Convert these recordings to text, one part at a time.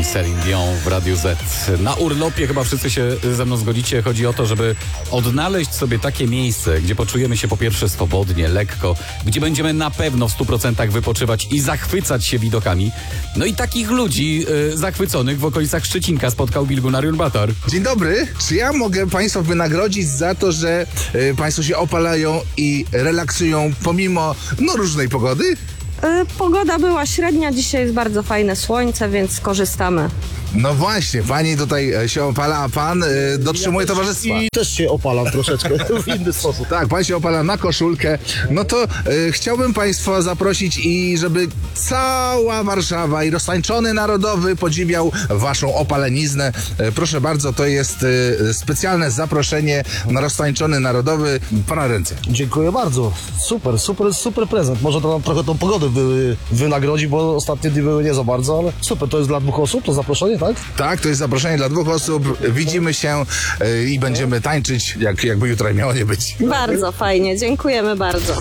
Celine Dion w Radiu Z. Na urlopie chyba wszyscy się ze mną zgodzicie. Chodzi o to, żeby odnaleźć sobie takie miejsce, gdzie poczujemy się po pierwsze swobodnie, lekko, gdzie będziemy na pewno w 100% wypoczywać i zachwycać się widokami. No i takich ludzi zachwyconych w okolicach Szczecinka spotkał Bilgunarion Batar. Dzień dobry. Czy ja mogę Państwa wynagrodzić za to, że Państwo się opalają i relaksują pomimo różnej pogody? Pogoda była średnia, dzisiaj jest bardzo fajne słońce, więc korzystamy. No właśnie, pani tutaj się opala, a pan dotrzymuje towarzystwa. I też się opalam troszeczkę w inny sposób. Tak, pan się opala na koszulkę. No to chciałbym Państwa zaprosić i żeby cała Warszawa i roztańczony narodowy podziwiał Waszą opaleniznę. Proszę bardzo, to jest specjalne zaproszenie na roztańczony narodowy. Pana ręce. Dziękuję bardzo. Super prezent. Może to nam trochę tą pogodę wynagrodzi, bo ostatnie dni były nie za bardzo, ale super. To jest dla 2 osób, to zaproszenie, tak? Tak, to jest zaproszenie dla 2 osób. Widzimy się i będziemy tańczyć, jakby jutro miało nie być. Bardzo fajnie, dziękujemy bardzo.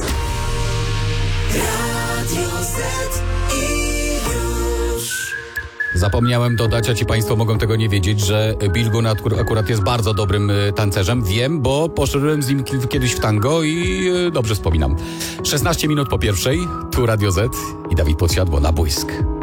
Zapomniałem dodać, a ci Państwo mogą tego nie wiedzieć, że Bilgun akurat jest bardzo dobrym tancerzem. Wiem, bo poszedłem z nim kiedyś w tango i dobrze wspominam. 16 minut po 1:00, tu Radio Z i Dawid Podsiadło na błysk.